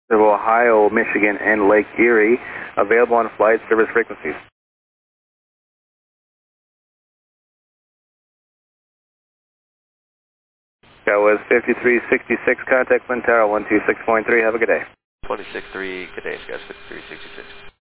of Ohio, Michigan, and Lake Erie, available on flight service frequencies. That was 5366, contact Wind Tower 126.3, have a good day. 26.3, good day, Scott 5366.